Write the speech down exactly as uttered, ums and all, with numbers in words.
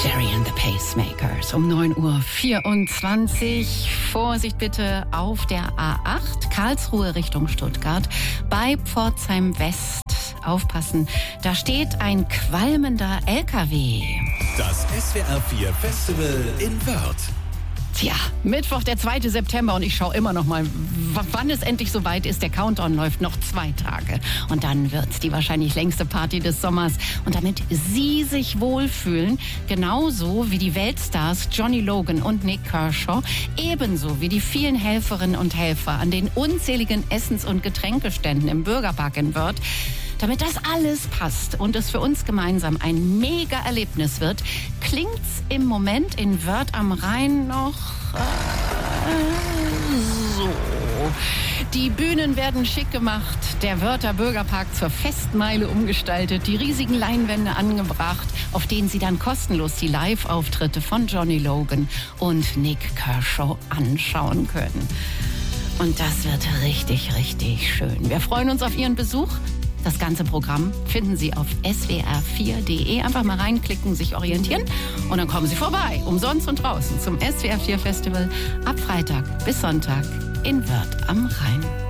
Jerry and the Pacemakers um neun Uhr vierundzwanzig. Vorsicht bitte auf der A acht, Karlsruhe Richtung Stuttgart, bei Pforzheim West. Aufpassen, da steht ein qualmender L K W. Das S W R vier Festival in Wörth. Tja, Mittwoch, der zweite September und ich schaue immer noch mal, w- wann es endlich soweit ist. Der Countdown läuft noch zwei Tage. Und dann wird's die wahrscheinlich längste Party des Sommers. Und damit Sie sich wohlfühlen, genauso wie die Weltstars Johnny Logan und Nick Kershaw, ebenso wie die vielen Helferinnen und Helfer an den unzähligen Essens- und Getränkeständen im Bürgerpark in Wörth, damit das alles passt und es für uns gemeinsam ein Mega-Erlebnis wird, klingt's im Moment in Wörth am Rhein noch äh, so. Die Bühnen werden schick gemacht, der Wörther Bürgerpark zur Festmeile umgestaltet, die riesigen Leinwände angebracht, auf denen Sie dann kostenlos die Live-Auftritte von Johnny Logan und Nick Kershaw anschauen können. Und das wird richtig, richtig schön. Wir freuen uns auf Ihren Besuch. Das ganze Programm finden Sie auf S W R vier Punkt de. Einfach mal reinklicken, sich orientieren und dann kommen Sie vorbei, umsonst und draußen, zum S W R vier Festival ab Freitag bis Sonntag in Wörth am Rhein.